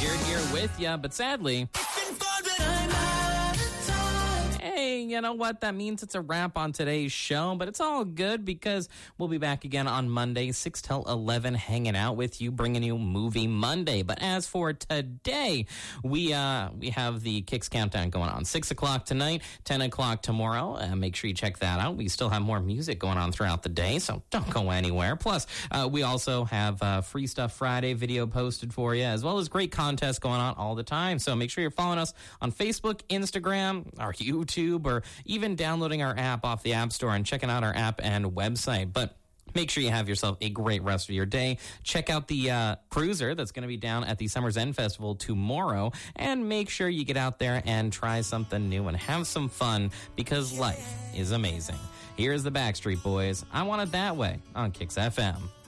Jared here with you, but sadly, hey, you know what? That means it's a wrap on today's show, but it's all good because we'll be back again on Monday, 6 till 11, hanging out with you, bringing you Movie Monday. But as for today, we have the Kicks Countdown going on. 6 o'clock tonight, 10 o'clock tomorrow. Make sure you check that out. We still have more music going on throughout the day, so don't go anywhere. Plus, we also have Free Stuff Friday video posted for you, as well as great contests going on all the time. So make sure you're following us on Facebook, Instagram, our YouTube, or even downloading our app off the App Store and checking out our app and website. But make sure you have yourself a great rest of your day. Check out the cruiser that's going to be down at the Summer's End Festival tomorrow. And make sure you get out there and try something new and have some fun, because life is amazing. Here's the Backstreet Boys. I Want It That Way on Kicks FM.